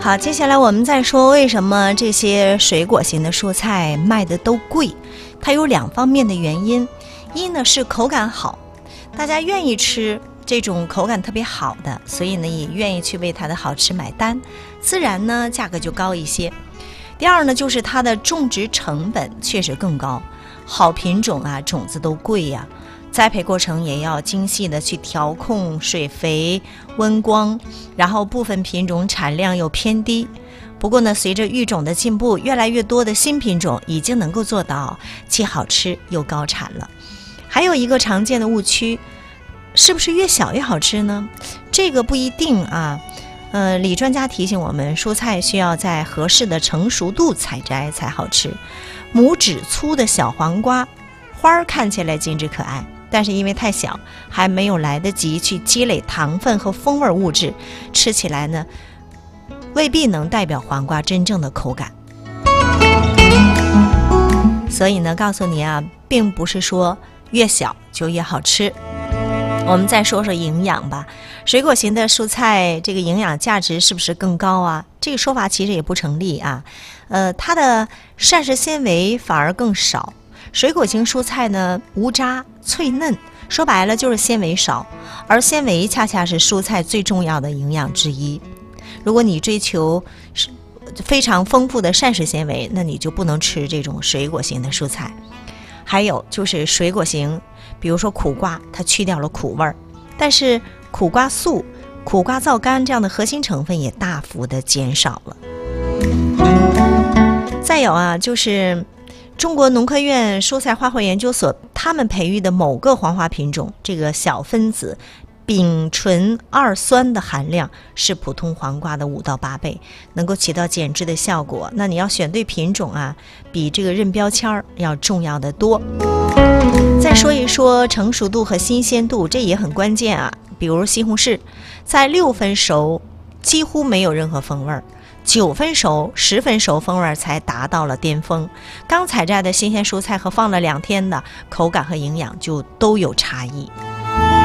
好，接下来我们再说为什么这些水果型的蔬菜卖的都贵。它有2方面的原因，一呢是口感好，大家愿意吃这种口感特别好的，所以呢也愿意去为它的好吃买单，自然呢价格就高一些。第二呢就是它的种植成本确实更高，好品种啊种子都贵呀，栽培过程也要精细的去调控水肥、温光，然后部分品种产量又偏低。不过呢，随着育种的进步，越来越多的新品种已经能够做到既好吃又高产了。还有一个常见的误区，是不是越小越好吃呢？这个不一定啊。李专家提醒我们，蔬菜需要在合适的成熟度采摘才好吃。拇指粗的小黄瓜，花儿看起来精致可爱，但是因为太小，还没有来得及去积累糖分和风味物质，吃起来呢未必能代表黄瓜真正的口感。所以呢，告诉你啊，并不是说越小就越好吃。我们再说说营养吧，水果型的蔬菜这个营养价值是不是更高啊？这个说法其实也不成立啊。它的膳食纤维反而更少。水果型蔬菜呢，无渣脆嫩，说白了就是纤维少，而纤维恰恰是蔬菜最重要的营养之一。如果你追求非常丰富的膳食纤维，那你就不能吃这种水果型的蔬菜。还有就是水果型，比如说苦瓜，它去掉了苦味儿，但是苦瓜素、苦瓜皂苷这样的核心成分也大幅的减少了。再有啊，就是中国农科院蔬菜花卉研究所他们培育的某个黄花品种，这个小分子丙醇二酸的含量是普通黄瓜的5到8倍，能够起到减脂的效果。那你要选对品种啊，比这个认标签要重要的多。再说一说成熟度和新鲜度，这也很关键啊。比如西红柿，在6分熟几乎没有任何风味，9分熟、10分熟风味才达到了巅峰。刚采摘的新鲜蔬菜和放了2天的，口感和营养就都有差异。